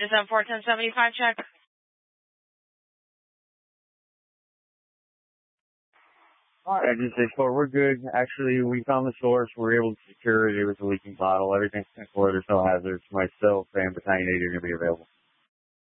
to 741075, check. Engine 64, we're good. Actually, we found the source. We were able to secure it. It was a leaking bottle. Everything's clear. There's no hazards. Myself and Battalion 8 are going to be available.